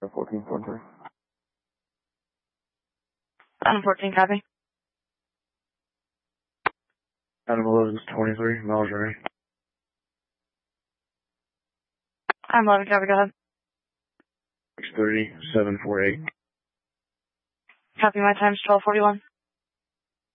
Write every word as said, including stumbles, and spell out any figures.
fourteen forty-three. Adam fourteen, copy. Adam eleven twenty-three, miles ready. Adam eleven, copy, go ahead. six thirty, seven forty-eight. Copy, my time's twelve forty-one.